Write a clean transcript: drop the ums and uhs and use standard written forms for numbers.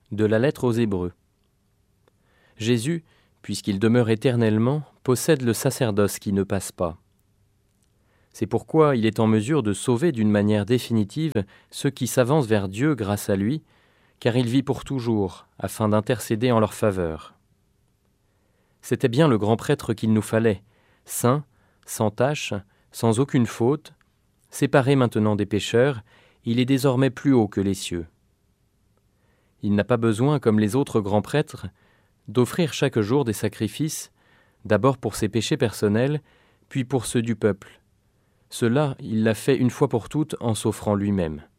De la lettre aux Hébreux. Jésus, puisqu'il demeure éternellement, possède le sacerdoce qui ne passe pas. C'est pourquoi il est en mesure de sauver d'une manière définitive ceux qui s'avancent vers Dieu grâce à lui, car il vit pour toujours, afin d'intercéder en leur faveur. C'était bien le grand prêtre qu'il nous fallait, saint, sans tache, sans aucune faute, séparé maintenant des pécheurs, il est désormais plus haut que les cieux. Il n'a pas besoin, comme les autres grands prêtres, d'offrir chaque jour des sacrifices, d'abord pour ses péchés personnels, puis pour ceux du peuple. Cela, il l'a fait une fois pour toutes en s'offrant lui-même.